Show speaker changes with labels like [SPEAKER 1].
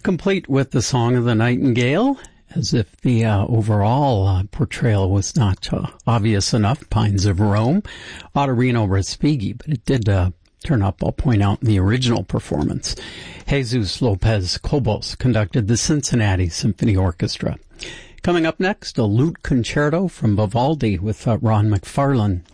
[SPEAKER 1] Complete with the Song of the Nightingale, as if the overall portrayal was not obvious enough, Pines of Rome, Ottorino Respighi, but it did turn up, I'll point out, in the original performance. Jesus Lopez Cobos conducted the Cincinnati Symphony Orchestra. Coming up next, a lute concerto from Vivaldi with Ron McFarlane